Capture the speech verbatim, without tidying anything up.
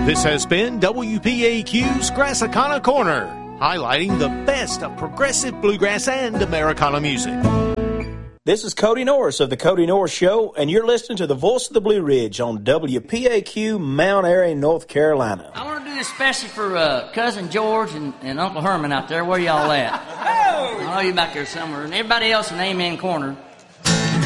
This has been W P A Q's Grassicana Corner, highlighting the best of progressive bluegrass and Americana music. This is Cody Norris of The Cody Norris Show, and you're listening to the Voice of the Blue Ridge on W P A Q, Mount Airy, North Carolina. I want to do this especially for uh, Cousin George and, and Uncle Herman out there. Where y'all at? I know you back there somewhere. And everybody else in Amen Corner.